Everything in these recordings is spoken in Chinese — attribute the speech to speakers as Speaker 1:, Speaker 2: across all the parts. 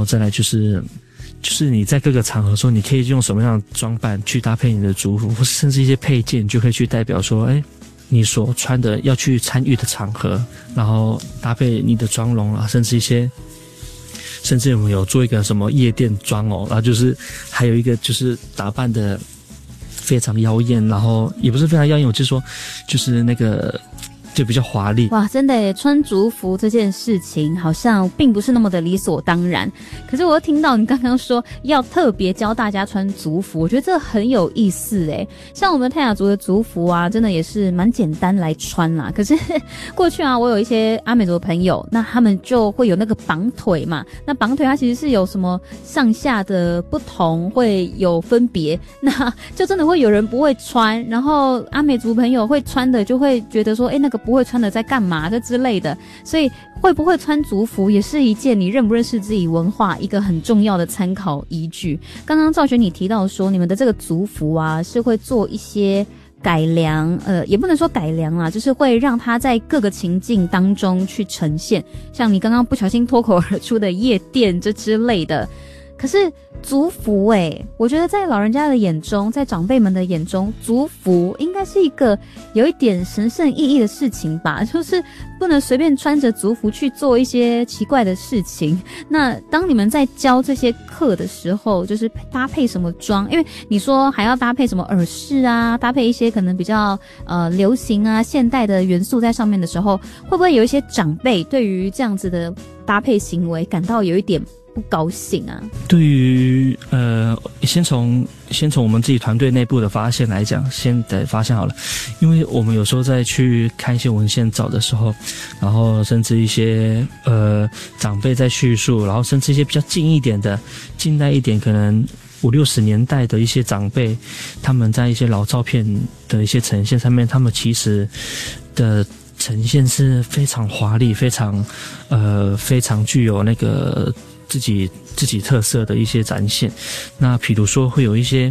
Speaker 1: 再来就是你在各个场合说，你可以用什么样的装扮去搭配你的族服，或是甚至一些配件，就可以去代表说，你所穿的要去参与的场合，然后搭配你的妆容啊，甚至我们有做一个什么夜店妆哦，然后就是还有一个就是打扮的非常妖艳，然后也不是非常妖艳，我就说就是那个就比较华丽。
Speaker 2: 哇，真的耶，穿族服这件事情好像并不是那么的理所当然。可是我又听到你刚刚说要特别教大家穿族服，我觉得这很有意思耶。像我们泰雅族的族服啊，真的也是蛮简单来穿啦。可是过去啊，我有一些阿美族的朋友，那他们就会有那个绑腿嘛。那绑腿它其实是有什么上下的不同，会有分别。那就真的会有人不会穿，然后阿美族朋友会穿的就会觉得说，那个不会穿的在干嘛这之类的，所以会不会穿族服也是一件你认不认识自己文化一个很重要的参考依据。刚刚兆学你提到说你们的这个族服啊是会做一些改良，也不能说改良啦，就是会让它在各个情境当中去呈现，像你刚刚不小心脱口而出的夜店这之类的。可是族服我觉得在老人家的眼中，在长辈们的眼中，族服应该是一个有一点神圣意义的事情吧，就是不能随便穿着族服去做一些奇怪的事情。那当你们在教这些课的时候，就是搭配什么妆，因为你说还要搭配什么耳饰啊，搭配一些可能比较流行啊现代的元素在上面的时候，会不会有一些长辈对于这样子的搭配行为感到有一点不高兴啊？
Speaker 1: 对于先从我们自己团队内部的发现来讲，先得发现好了，因为我们有时候在去看一些文献照的时候，然后甚至一些长辈在叙述，然后甚至一些比较近代一点，可能50-60年代的一些长辈，他们在一些老照片的一些呈现上面，他们其实的呈现是非常华丽，非常具有那个自己特色的一些展现。那比如说会有一些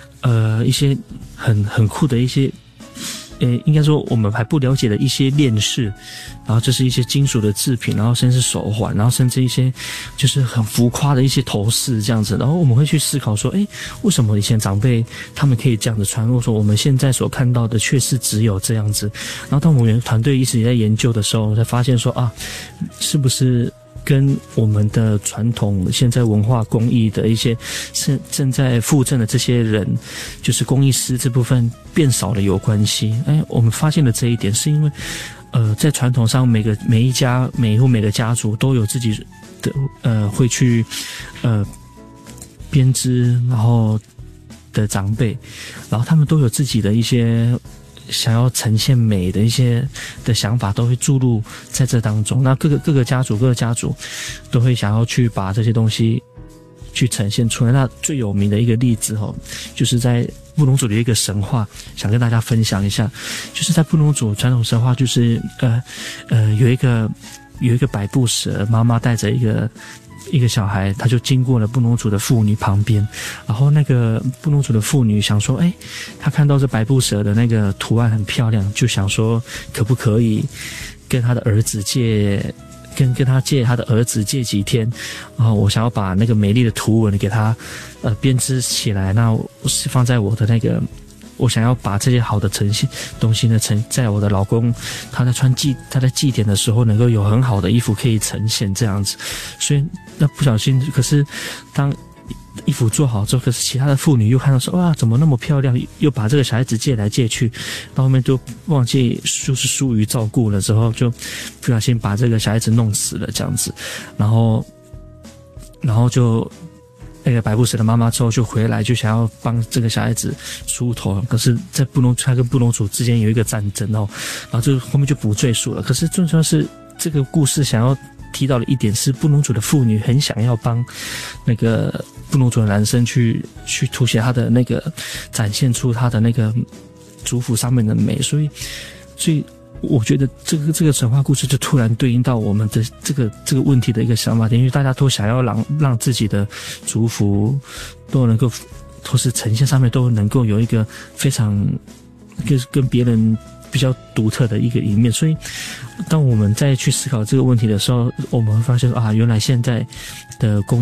Speaker 1: 很酷的一些应该说我们还不了解的一些链饰，然后这是一些金属的制品，然后甚至是手环，然后甚至一些就是很浮夸的一些头饰这样子。然后我们会去思考说，为什么以前长辈他们可以这样子穿，或者说我们现在所看到的却是只有这样子。然后当我们团队一直在研究的时候，才发现说是不是跟我们的传统现在文化工艺的一些正在复振的这些人，就是工艺师这部分变少了有关系。我们发现了这一点，是因为在传统上每一家每一户每个家族都有自己的会去编织然后的长辈，然后他们都有自己的一些想要呈现美的一些的想法，都会注入在这当中。那各个家族都会想要去把这些东西去呈现出来。那最有名的一个例子就是在布农族的一个神话，想跟大家分享一下。就是在布农族传统神话，就是有一个百步蛇，妈妈带着一个小孩，他就经过了布农族的妇女旁边，然后那个布农族的妇女想说，他看到这百步蛇的那个图案很漂亮，就想说可不可以跟他的儿子跟他借他的儿子借几天，我想要把那个美丽的图文给他编织起来，那我是放在我的那个，我想要把这些好的呈现东西呢，在我的老公他在祭典的时候能够有很好的衣服可以呈现这样子。所以那不小心，可是当衣服做好之后，可是其他的妇女又看到说，哇，怎么那么漂亮，又把这个小孩子借来借去，到后面就忘记就是疏于照顾了，之后就不小心把这个小孩子弄死了这样子。然后就那个百步蛇的妈妈之后就回来，就想要帮这个小孩子出头，可是在他跟布农族之间有一个战争然后就后面就不赘述了。可是最重要是这个故事想要提到的一点是，布农族的妇女很想要帮那个布农族的男生去凸显他的那个，展现出他的那个族服上面的美，所以我觉得这个神话故事就突然对应到我们的这个问题的一个想法点，因为大家都想要让自己的族服都能够，或是呈现上面都能够有一个非常跟别人比较独特的一个一面。所以当我们再去思考这个问题的时候，我们会发现原来现在的工